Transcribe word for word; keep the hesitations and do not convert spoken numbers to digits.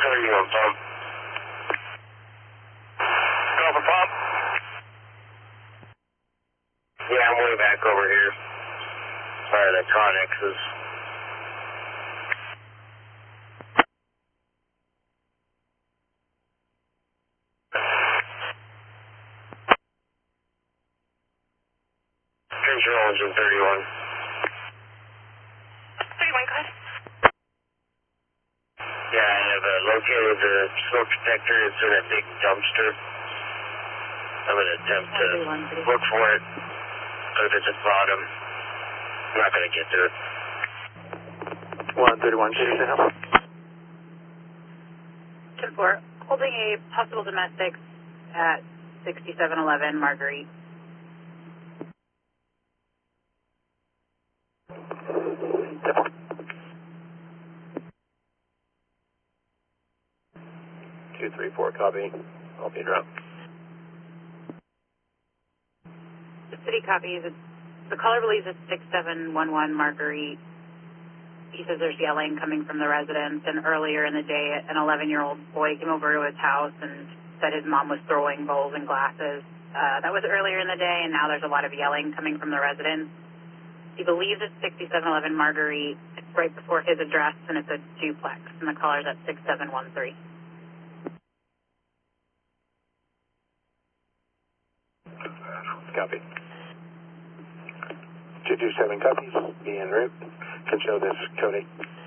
thirty-one pump. Go for pump. Yeah, I'm way back over here. Sorry, the Connex is... Control engine thirty-one. thirty-one, go ahead. Yeah, I have uh, located the smoke detector. It's in a big dumpster. I'm going to attempt to look for it, but if it's at the bottom, I'm not going to get to it. one thirty-one, J T help. ten four, holding a possible domestic at sixty-seven eleven Marguerite. two three four, copy. I'll be dropped. The city copies. It's, the caller believes it's six seven one one Marguerite. He says there's yelling coming from the residence, and earlier in the day, an eleven-year-old boy came over to his house and said his mom was throwing bowls and glasses. Uh, that was earlier in the day, and now there's a lot of yelling coming from the residence. He believes it's sixty-seven eleven Marguerite. It's right before his address, and it's a duplex, and the caller's at six seven one three. Copy. two two seven copies. Be en route. Can show this, Cody.